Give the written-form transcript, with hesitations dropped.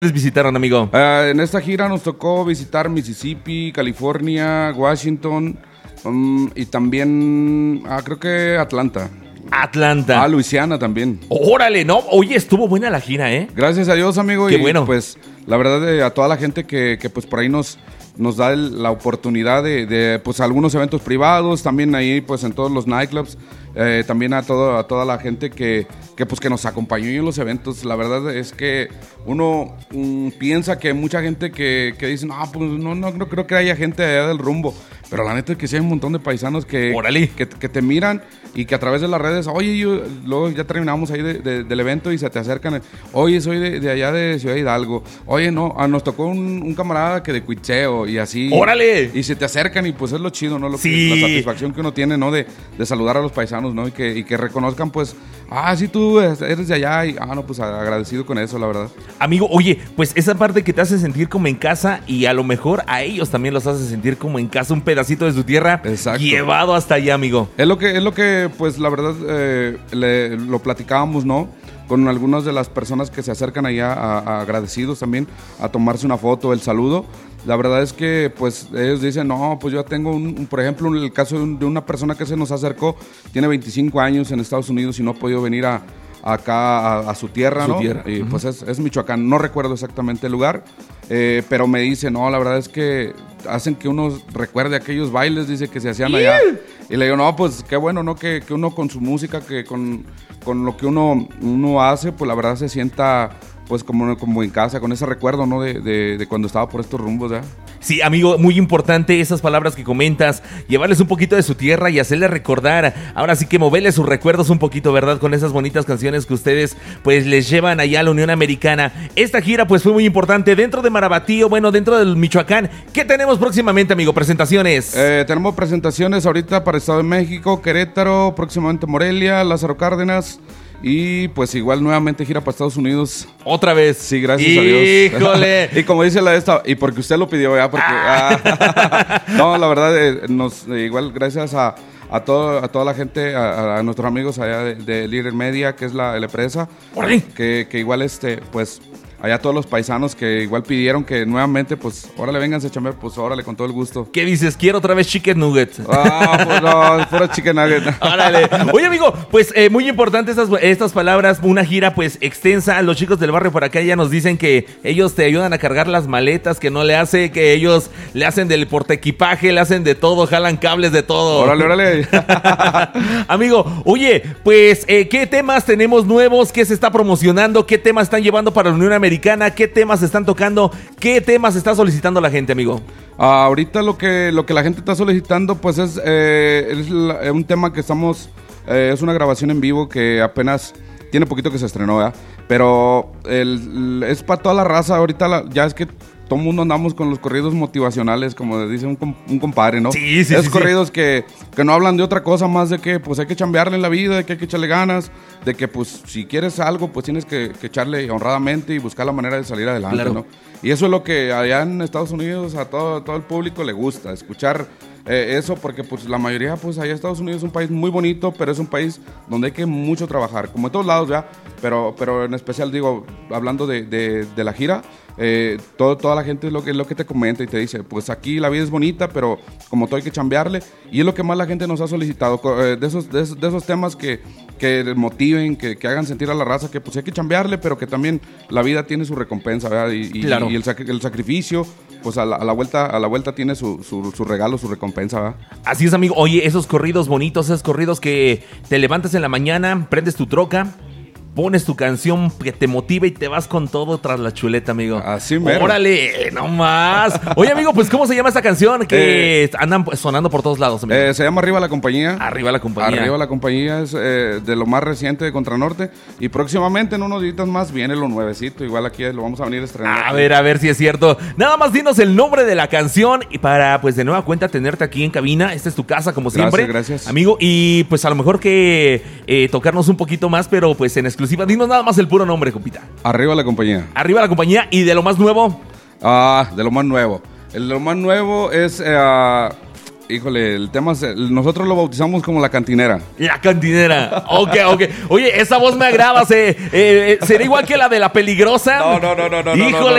¿Les visitaron, amigo? En esta gira nos tocó visitar Mississippi, California, Washington y también, creo que Atlanta. Luisiana también. Órale, no, oye, estuvo buena la gira, ¿eh? Gracias a Dios, amigo. Qué bueno. Pues, la verdad, a toda la gente que pues por ahí nos da la oportunidad de pues algunos eventos privados, también ahí pues en todos los nightclubs, también a toda la gente que pues que nos acompañó en los eventos. La verdad es que uno piensa que mucha gente que dice, pues no creo que haya gente allá del rumbo, pero la neta es que sí hay un montón de paisanos que te miran y que a través de las redes, oye, luego ya terminamos ahí del evento y se te acercan, oye, soy de allá de Ciudad Hidalgo, oye, no, nos tocó un camarada que de Cuitzeo y así. ¡Órale! Y se te acercan y pues es lo chido, ¿no? Sí. La satisfacción que uno tiene, ¿no? De saludar a los paisanos, ¿no? Y que reconozcan, pues, sí, tú eres de allá y, no, pues agradecido con eso, la verdad. Amigo, oye, pues esa parte que te hace sentir como en casa y a lo mejor a ellos también los hace sentir como en casa, un pedacito de su tierra. Exacto. Llevado hasta allá, amigo. Es lo que pues, la verdad, lo platicábamos, ¿no? Con algunas de las personas que se acercan allá agradecidos también a tomarse una foto, el saludo. La verdad es que pues ellos dicen, no, pues yo tengo por ejemplo, el caso de una persona que se nos acercó, tiene 25 años en Estados Unidos y no ha podido venir acá a su tierra, ¿no? Y pues es Michoacán, no recuerdo exactamente el lugar, pero me dice, no, la verdad es que hacen que uno recuerde aquellos bailes, dice, que se hacían allá. Y le digo, no, pues qué bueno, ¿no? Que uno con su música, que con lo que uno hace, pues la verdad se sienta pues como en casa, con ese recuerdo, ¿no? De cuando estaba por estos rumbos, ¿ya? Sí, amigo, muy importante esas palabras que comentas, llevarles un poquito de su tierra y hacerles recordar, ahora sí que moverles sus recuerdos un poquito, ¿verdad? Con esas bonitas canciones que ustedes pues les llevan allá a la Unión Americana. Esta gira pues fue muy importante dentro de Marabatío, bueno, dentro del Michoacán. ¿Qué tenemos próximamente, amigo? Presentaciones. Tenemos presentaciones ahorita para Estado de México, Querétaro, próximamente Morelia, Lázaro Cárdenas. Y pues igual nuevamente gira para Estados Unidos. ¿Otra vez? Sí, gracias a Dios. ¡Híjole! Y como dice la esta, y porque usted lo pidió, ¿ya? Porque, no, la verdad, igual gracias a toda la gente, a nuestros amigos allá de Líder Media, que es la empresa, que igual pues allá todos los paisanos que igual pidieron que nuevamente, pues, órale, vénganse a chambear, pues, órale, con todo el gusto. ¿Qué dices? Quiero otra vez chicken nugget. Pues no, pura chicken nugget. Órale. Oye, amigo, pues, muy importante estas palabras, una gira, pues, extensa. Los chicos del barrio por acá ya nos dicen que ellos te ayudan a cargar las maletas, que no le hace, que ellos le hacen del portaequipaje, le hacen de todo, jalan cables de todo. Órale. Amigo, oye, pues, ¿qué temas tenemos nuevos? ¿Qué se está promocionando? ¿Qué temas están llevando para la Unión Americana? ¿Qué temas están tocando? ¿Qué temas está solicitando la gente, amigo? Ahorita lo que la gente está solicitando pues es un tema que estamos, es una grabación en vivo que apenas tiene poquito que se estrenó, ¿verdad? Pero es para toda la raza. Ahorita ya es que todo el mundo andamos con los corridos motivacionales, como dice un compadre, ¿no? Sí. Corridos que no hablan de otra cosa más de que pues hay que chambearle en la vida, de que hay que echarle ganas, de que pues si quieres algo pues tienes que echarle honradamente y buscar la manera de salir adelante, claro, ¿no? Y eso es lo que allá en Estados Unidos a todo el público le gusta, escuchar eso, porque pues la mayoría, pues allá Estados Unidos es un país muy bonito, pero es un país donde hay que mucho trabajar, como en todos lados ya, pero en especial digo, hablando de la gira, toda la gente es lo que te comenta y te dice, pues aquí la vida es bonita, pero como todo hay que chambearle, y es lo que más la gente nos ha solicitado, de esos temas que motiven, que hagan sentir a la raza que pues hay que chambearle, pero que también la vida tiene su recompensa, ¿verdad? Claro. Y el sacrificio, pues a la vuelta tiene su regalo, su recompensa, ¿verdad? Así es, amigo. Oye, esos corridos bonitos, esos corridos que te levantas en la mañana, prendes tu troca, pones tu canción que te motiva y te vas con todo tras la chuleta, amigo. Así mero. ¡Órale! ¡No más! Oye, amigo, pues ¿cómo se llama esta canción? Que andan sonando por todos lados, amigo. Se llama Arriba la Compañía. Arriba la Compañía. Arriba la Compañía es de lo más reciente de Contranorte. Y próximamente, en unos días más, viene lo nuevecito. Igual aquí lo vamos a venir a estrenar. A ver si es cierto. Nada más dinos el nombre de la canción y para, pues, de nueva cuenta tenerte aquí en cabina. Esta es tu casa, como siempre. Gracias. Amigo, y pues a lo mejor que tocarnos un poquito más, pero pues en exclusiva. Dinos nada más el puro nombre, compita. Arriba la Compañía. Arriba la Compañía. ¿Y de lo más nuevo? De lo más nuevo. Lo más nuevo es... híjole, el tema nosotros lo bautizamos como La Cantinera. La Cantinera. Ok. Oye, esa voz me agrada. ¿Será igual que la de La Peligrosa? No. Híjole.